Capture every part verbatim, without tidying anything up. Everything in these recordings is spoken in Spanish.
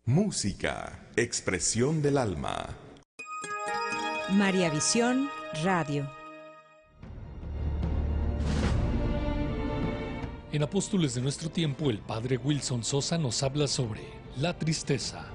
Música, expresión del alma. María Visión Radio. En Apóstoles de nuestro tiempo, el padre Wilson Sosa nos habla sobre la tristeza.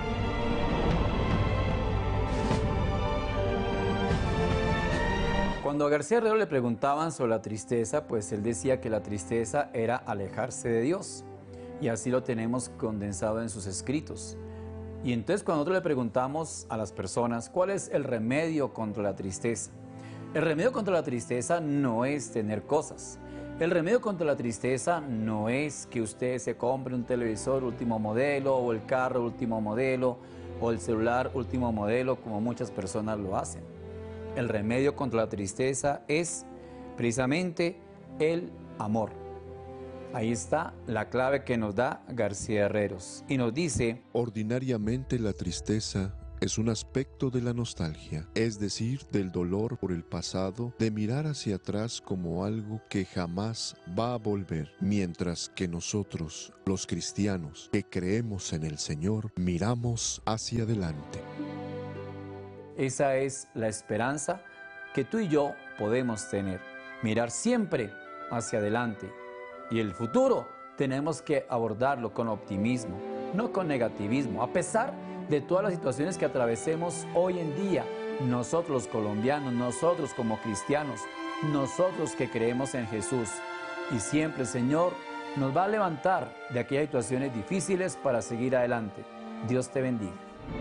Cuando a García Herrero le preguntaban sobre la tristeza, pues él decía que la tristeza era alejarse de Dios. Y así lo tenemos condensado en sus escritos. Y entonces cuando nosotros le preguntamos a las personas cuál es el remedio contra la tristeza, el remedio contra la tristeza no es tener cosas. El remedio contra la tristeza no es que usted se compre un televisor último modelo, o el carro último modelo, o el celular último modelo, como muchas personas lo hacen. El remedio contra la tristeza es precisamente el amor. Ahí está la clave que nos da García Herreros y nos dice: ordinariamente la tristeza es un aspecto de la nostalgia, es decir, del dolor por el pasado, de mirar hacia atrás como algo que jamás va a volver, mientras que nosotros, los cristianos que creemos en el Señor, miramos hacia adelante. Esa es la esperanza que tú y yo podemos tener, mirar siempre hacia adelante. Y el futuro tenemos que abordarlo con optimismo, no con negativismo. A pesar de todas las situaciones que atravesemos hoy en día, nosotros los colombianos, nosotros como cristianos, nosotros que creemos en Jesús, y siempre el Señor nos va a levantar de aquellas situaciones difíciles para seguir adelante. Dios te bendiga.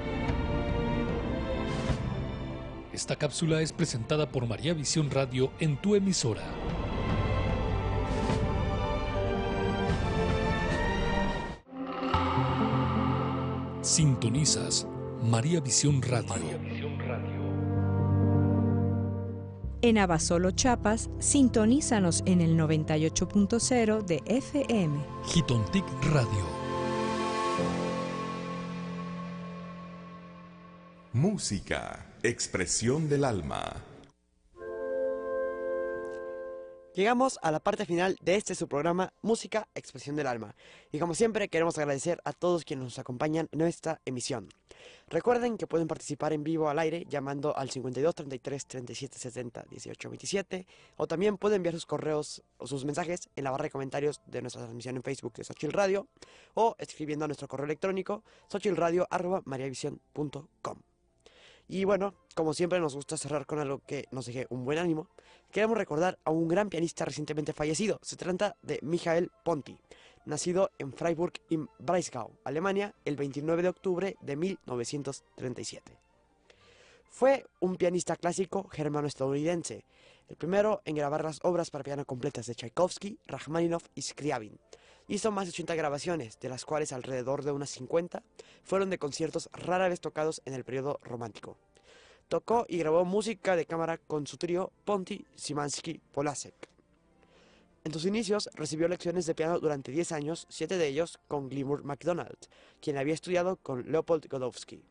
Esta cápsula es presentada por María Visión Radio en tu emisora. Sintonizas María Visión Radio. María Visión Radio. En Abasolo, Chiapas, sintonízanos en el noventa y ocho punto cero de F M. Jitontic Radio. Música, expresión del alma. Llegamos a la parte final de este su programa Música, Expresión del Alma. Y como siempre queremos agradecer a todos quienes nos acompañan en esta emisión. Recuerden que pueden participar en vivo al aire llamando al cincuenta y dos, treinta y tres, treinta y siete, setenta, dieciocho, veintisiete. O también pueden enviar sus correos o sus mensajes en la barra de comentarios de nuestra transmisión en Facebook de Xochitl Radio. O escribiendo a nuestro correo electrónico xochitlradio arroba mariavision punto com. Y bueno, como siempre nos gusta cerrar con algo que nos deje un buen ánimo. Queremos recordar a un gran pianista recientemente fallecido. Se trata de Michael Ponty, nacido en Freiburg im Breisgau, Alemania, el veintinueve de octubre de mil novecientos treinta y siete. Fue un pianista clásico germano-estadounidense, el primero en grabar las obras para piano completas de Tchaikovsky, Rachmaninoff y Scriabin. Hizo más de ochenta grabaciones, de las cuales alrededor de unas cincuenta fueron de conciertos rara vez tocados en el periodo romántico. Tocó y grabó música de cámara con su trío Ponty, Szymanski, Polasek. En sus inicios recibió lecciones de piano durante diez años, siete de ellos con Gilmour MacDonald, quien había estudiado con Leopold Godowsky.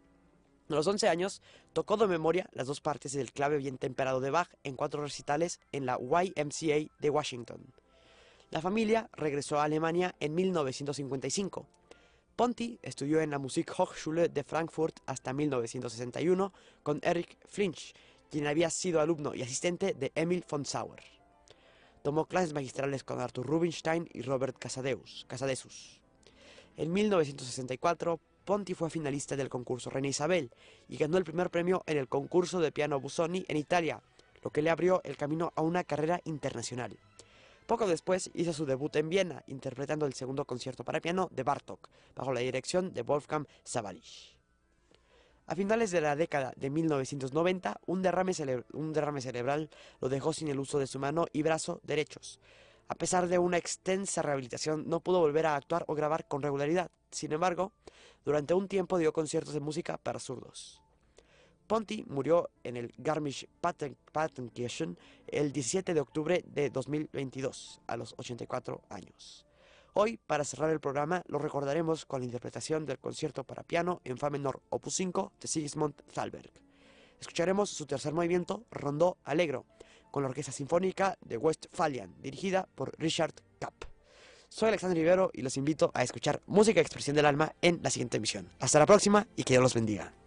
A los once años tocó de memoria las dos partes del clave bien temperado de Bach en cuatro recitales en la Y M C A de Washington. La familia regresó a Alemania en mil novecientos cincuenta y cinco. Ponty estudió en la Musikhochschule de Frankfurt hasta mil novecientos sesenta y uno con Erich Flinch, quien había sido alumno y asistente de Emil von Sauer. Tomó clases magistrales con Arthur Rubinstein y Robert Casadeus, Casadesus. En mil novecientos sesenta y cuatro, Ponty fue finalista del concurso Reina Isabel y ganó el primer premio en el concurso de piano Busoni en Italia, lo que le abrió el camino a una carrera internacional. Poco después hizo su debut en Viena, interpretando el segundo concierto para piano de Bartók, bajo la dirección de Wolfgang Sawallisch. A finales de la década de mil novecientos noventa, un derrame, cere- un derrame cerebral lo dejó sin el uso de su mano y brazo derechos. A pesar de una extensa rehabilitación, no pudo volver a actuar o grabar con regularidad. Sin embargo, durante un tiempo dio conciertos de música para zurdos. Ponty murió en el Garmisch-Partenkirchen el diecisiete de octubre de dos mil veintidós, a los ochenta y cuatro años. Hoy, para cerrar el programa, lo recordaremos con la interpretación del concierto para piano en fa menor opus cinco de Sigismund Thalberg. Escucharemos su tercer movimiento, Rondó Allegro, con la Orquesta Sinfónica de Westphalian, dirigida por Richard Kapp. Soy Alexander Rivero y los invito a escuchar Música Expresión del Alma en la siguiente emisión. Hasta la próxima y que Dios los bendiga.